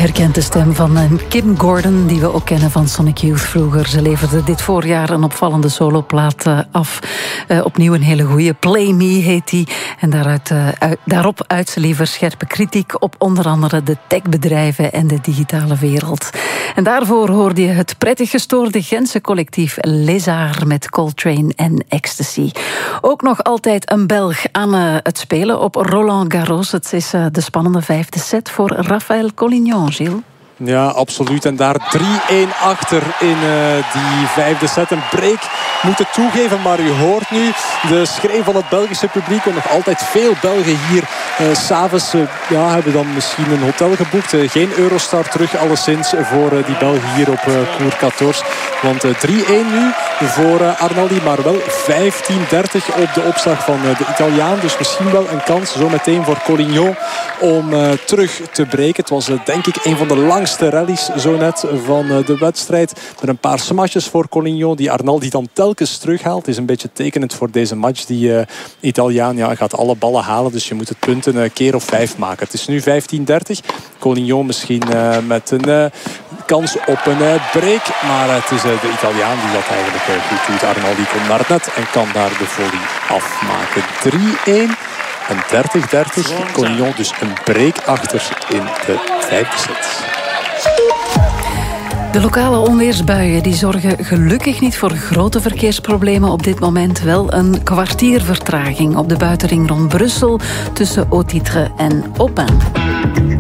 herkent de stem van Kim Gordon, die we ook kennen van Sonic Youth vroeger. Ze leverde dit voorjaar een opvallende soloplaat af. Opnieuw een hele goeie. Play Me heet die. En daarop uit ze liever scherpe kritiek op onder andere de techbedrijven en de digitale wereld. En daarvoor hoorde je het prettig gestoorde Gentse collectief Les Arts met Coltrane en Ecstasy. Ook nog altijd een Belg aan het spelen op Roland Garros. Het is de spannende vijfde set voor Raphaël Collignon, Gilles. Ja, absoluut. En daar 3-1 achter in die vijfde set. Een break moeten toegeven, maar u hoort nu de schreeuw van het Belgische publiek. En nog altijd veel Belgen hier. 'S'avonds hebben dan misschien een hotel geboekt. Geen Eurostar terug alleszins voor die Belgen hier op Cour 14. Want 3-1 nu voor Arnaldi, maar wel 15-30 op de opslag van de Italiaan. Dus misschien wel een kans zo meteen voor Collignon om terug te breken. Het was denk ik een van de langste rallies zo net van de wedstrijd. Met een paar smashes voor Collignon die Arnaldi dan telkens terughaalt. Het is een beetje tekenend voor deze match. Die Italiaan gaat alle ballen halen, dus je moet het punten een keer of 5 maken. Het is nu 15-30. Collignon misschien met een kans op een break. Maar het is de Italiaan die dat eigenlijk goed doet. Arnaldi komt naar het net en kan daar de volley afmaken. 3-1 en 30-30. Collignon dus een break achter in de vijfde set. De lokale onweersbuien die zorgen gelukkig niet voor grote verkeersproblemen op dit moment. Wel een kwartier vertraging op de buitenring rond Brussel tussen Authitre en Aupin.